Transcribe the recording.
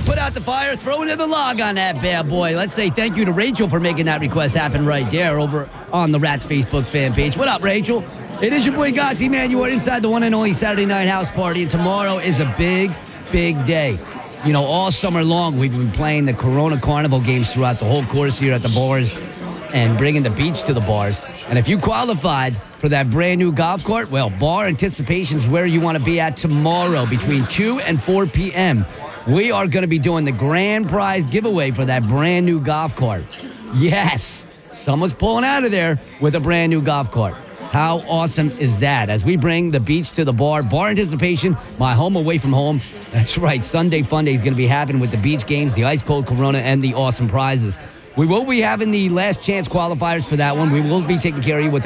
put out the fire, throw into the log on that bad boy. Let's say thank you to Rachel for making that request happen right there over on the Rats Facebook fan page. What up, Rachel? It is your boy Godsey, man. You are inside the one and only Saturday Night House Party, and tomorrow is a big, big day. You know, all summer long, we've been playing the Corona Carnival games throughout the whole course here at the bars and bringing the beach to the bars. And if you qualified for that brand new golf cart, well, Bar Anticipation is where you want to be at tomorrow between 2 and 4 p.m. We are going to be doing the grand prize giveaway for that brand new golf cart. Yes, someone's pulling out of there with a brand new golf cart. How awesome is that? As we bring the beach to the bar, Bar Anticipation, my home away from home. That's right, Sunday Fun Day is going to be happening with the beach games, the ice cold Corona, and the awesome prizes. We will be having the last chance qualifiers for that one. We will be taking care of you with